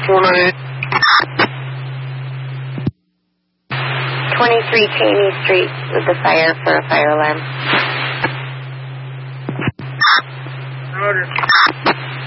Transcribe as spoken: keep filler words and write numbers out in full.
four ninety-eight. twenty-three Cheney Street with the fire for a fire alarm. Roger.